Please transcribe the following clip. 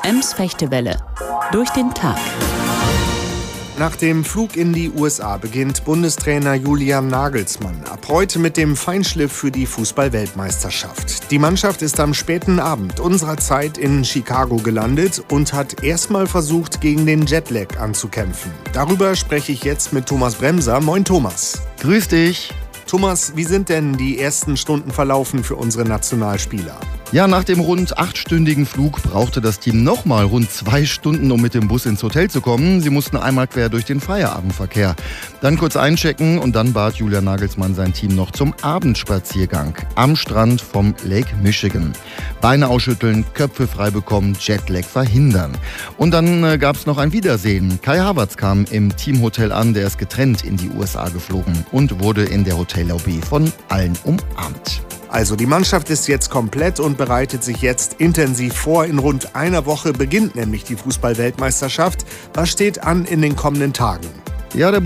VMs Fechtewelle. Durch den Tag. Nach dem Flug in die USA beginnt Bundestrainer Julian Nagelsmann ab heute mit dem Feinschliff für die Fußball-Weltmeisterschaft. Die Mannschaft ist am späten Abend unserer Zeit in Chicago gelandet und hat erstmal versucht, gegen den Jetlag anzukämpfen. Darüber spreche ich jetzt mit Thomas Bremser. Moin Thomas. Grüß dich. Thomas, wie sind denn die ersten Stunden verlaufen für unsere Nationalspieler? Ja, nach dem rund 8-stündigen Flug brauchte das Team nochmal rund 2 Stunden, um mit dem Bus ins Hotel zu kommen. Sie mussten einmal quer durch den Feierabendverkehr. Dann kurz einchecken und dann bat Julian Nagelsmann sein Team noch zum Abendspaziergang am Strand vom Lake Michigan. Beine ausschütteln, Köpfe frei bekommen, Jetlag verhindern. Und dann gab es noch ein Wiedersehen. Kai Havertz kam im Teamhotel an, der ist getrennt in die USA geflogen und wurde in der Hotellobby von allen umarmt. Also die Mannschaft ist jetzt komplett und bereitet sich jetzt intensiv vor. In rund einer Woche beginnt nämlich die Fußball-Weltmeisterschaft. Was steht an in den kommenden Tagen? Ja, der